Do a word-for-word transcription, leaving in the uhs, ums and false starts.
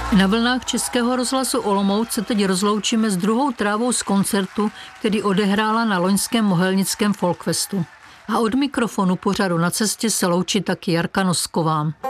Na vlnách Českého rozhlasu Olomouc se teď rozloučíme s druhou trávou z koncertu, který odehrála na loňském mohelnickém folkfestu. A od mikrofonu pořadu Na cestě se loučí taky Jarka Nosková.